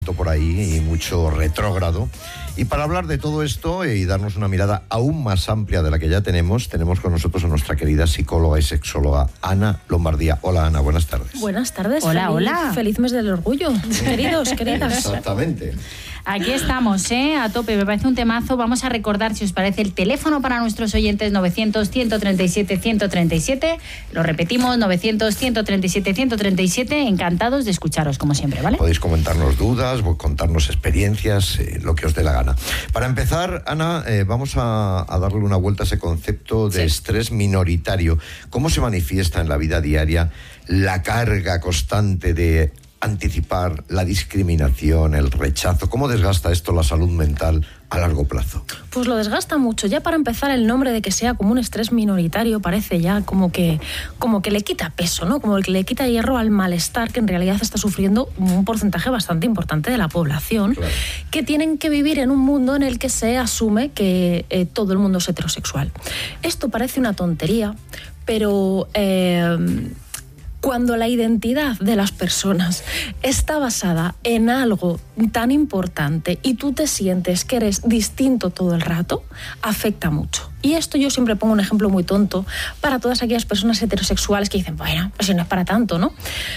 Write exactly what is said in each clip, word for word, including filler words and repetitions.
por ahí y mucho retrógrado. Y para hablar de todo esto y darnos una mirada aún más amplia de la que ya tenemos, tenemos con nosotros a nuestra querida psicóloga y sexóloga Ana Lombardía. Hola Ana, buenas tardes. Buenas tardes. Hola, feliz, hola. Feliz mes del orgullo, queridos, queridas. Exactamente. Aquí estamos, ¿eh? A tope, me parece un temazo. Vamos a recordar, si os parece, el teléfono para nuestros oyentes, novecientos, ciento treinta y siete, ciento treinta y siete. Lo repetimos, novecientos, ciento treinta y siete, ciento treinta y siete. Encantados de escucharos, como siempre, ¿vale? Podéis comentarnos dudas, contarnos experiencias, eh, lo que os dé la gana. Para empezar, Ana, eh, vamos a, a darle una vuelta a ese concepto de sí. estrés minoritario. ¿Cómo se manifiesta en la vida diaria la carga constante de anticipar la discriminación, el rechazo? ¿Cómo desgasta esto la salud mental a largo plazo? Pues lo desgasta mucho. Ya para empezar, el nombre de que sea como un estrés minoritario parece ya como que, como que le quita peso, ¿no? Como que le quita hierro al malestar que en realidad está sufriendo un porcentaje bastante importante de la población, claro, que tienen que vivir en un mundo en el que se asume que eh, todo el mundo es heterosexual. Esto parece una tontería, pero Eh, cuando la identidad de las personas está basada en algo tan importante y tú te sientes que eres distinto todo el rato, afecta mucho. Y esto yo siempre pongo un ejemplo muy tonto para todas aquellas personas heterosexuales que dicen, bueno, pues no es para tanto, ¿no?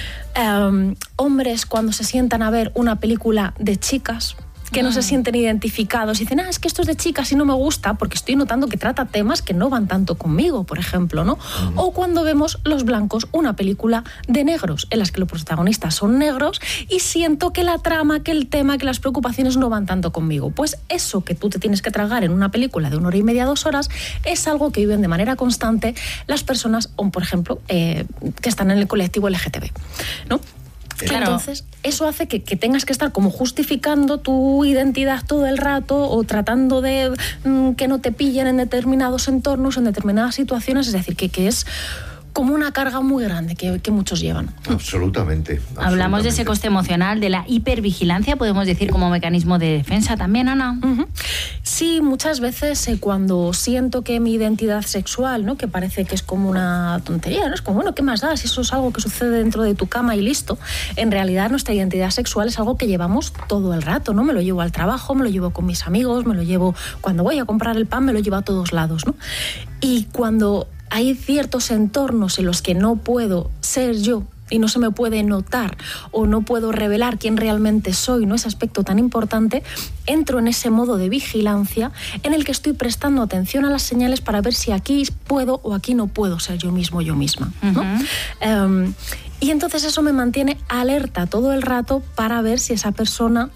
Um, hombres cuando se sientan a ver una película de chicas, que no se sienten identificados y dicen, ah, es que esto es de chicas y no me gusta porque estoy notando que trata temas que no van tanto conmigo, por ejemplo, ¿no? Uh-huh. O cuando vemos Los Blancos, una película de negros, en las que los protagonistas son negros y siento que la trama, que el tema, que las preocupaciones no van tanto conmigo. Pues eso que tú te tienes que tragar en una película de una hora y media, dos horas, es algo que viven de manera constante las personas, o por ejemplo, eh, que están en el colectivo L G T B, ¿no? Claro. Entonces, eso hace que, que tengas que estar como justificando tu identidad todo el rato o tratando de mmm, que no te pillen en determinados entornos, en determinadas situaciones, es decir, que, que es como una carga muy grande que, que muchos llevan. Absolutamente, absolutamente. Hablamos de ese coste emocional, de la hipervigilancia, podemos decir, como mecanismo de defensa también, Ana. Uh-huh. Sí, muchas veces eh, cuando siento que mi identidad sexual, ¿no?, que parece que es como una tontería, ¿no? Es como, bueno, ¿qué más da? Si eso es algo que sucede dentro de tu cama y listo. En realidad nuestra identidad sexual es algo que llevamos todo el rato, ¿no? Me lo llevo al trabajo, me lo llevo con mis amigos, me lo llevo cuando voy a comprar el pan, me lo llevo a todos lados, ¿no? Y cuando hay ciertos entornos en los que no puedo ser yo y no se me puede notar o no puedo revelar quién realmente soy, ¿no?, ese aspecto tan importante, entro en ese modo de vigilancia en el que estoy prestando atención a las señales para ver si aquí puedo o aquí no puedo ser yo mismo, yo misma, ¿no? Uh-huh. Um, y entonces eso me mantiene alerta todo el rato para ver si esa persona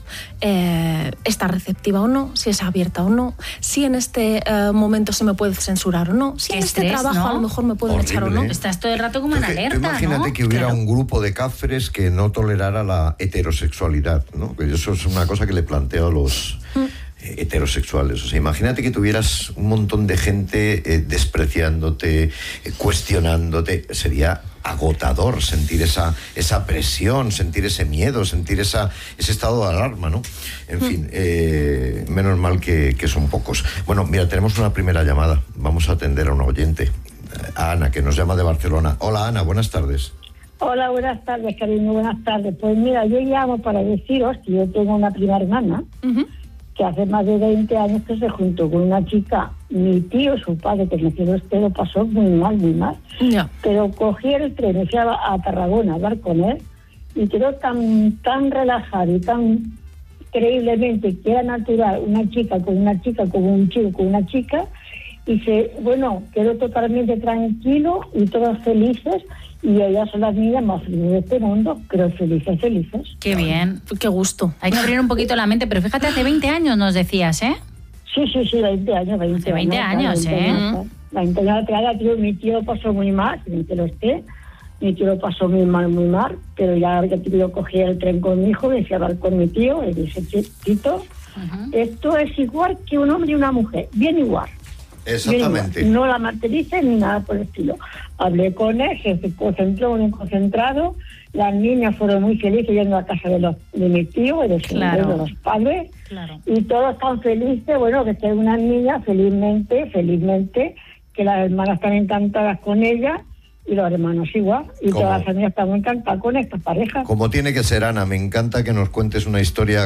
eh, está receptiva o no, si es abierta o no, si en este eh, momento se me puede censurar o no, si en este estrés, trabajo, ¿no?, a lo mejor me pueden Horrible, echar o no. ¿eh? Estás todo el rato como en alerta, tú imagínate, ¿no?, que hubiera claro. un grupo de cáceres que no tolerara la heterosexualidad, ¿no? Eso es una cosa que le planteo a los mm. heterosexuales. O sea, imagínate que tuvieras un montón de gente eh, despreciándote, eh, cuestionándote. Sería agotador sentir esa, esa presión, sentir ese miedo, sentir esa, ese estado de alarma, ¿no? En fin, eh, menos mal que, que son pocos. Bueno, mira, tenemos una primera llamada. Vamos a atender a un oyente, a Ana, que nos llama de Barcelona. Hola, Ana, buenas tardes. Hola, buenas tardes, cariño, buenas tardes. Pues mira, yo llamo para deciros que yo tengo una prima hermana, uh-huh, que hace más de veinte años que se juntó con una chica. Mi tío, su padre, que nació este, lo pasó muy mal, muy mal. Yeah. Pero cogí el tren y fui a, a Tarragona a hablar con él y quedó tan, tan relajado y tan increíblemente que era natural una chica con una chica, como un chico con una chica, y se, bueno, quedó totalmente tranquilo y todos felices. Y ellas son las niñas más felices de este mundo, pero felices, felices. Qué bien, qué gusto. Hay que abrir un poquito la mente, pero fíjate, hace veinte años nos decías, ¿eh? Sí, sí, sí, veinte años, veinte hace veinte años, veinte ¿eh? Años, veinte años atrás, tío, mi tío lo pasó muy mal, sin que lo esté, mi tío lo pasó muy mal, muy mal, pero ya yo cogí el tren con mi hijo, me fui a hablar con mi tío, y dije, Tito, uh-huh, esto es igual que un hombre y una mujer, bien igual. Exactamente. No la martirice ni nada por el estilo. Hablé con él, se concentró en un concentrado. Las niñas fueron muy felices yendo a casa de, los, de mi tío, de, claro. de los padres. Claro. Y todos están felices, bueno, que estén unas niñas felizmente, felizmente, que las hermanas están encantadas con ella. y los hermanos igual, y ¿Cómo? toda la familia está muy encantada con estas parejas. Como tiene que ser, Ana, me encanta que nos cuentes una historia